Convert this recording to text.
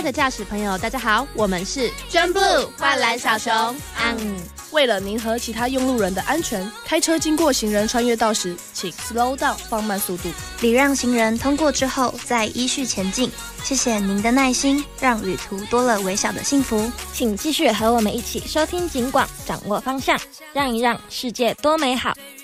爱的驾驶朋友，大家好，我们是真 blue 幻蓝小熊。 为了您和其他用路人的安全，开车经过行人穿越道时，请 slow down 放慢速度， 礼让行人通过之后再依序前进。谢谢您的耐心，让旅途多了微小的幸福。 请继续和我们一起收听警广，掌握方向，让一让，世界多美好。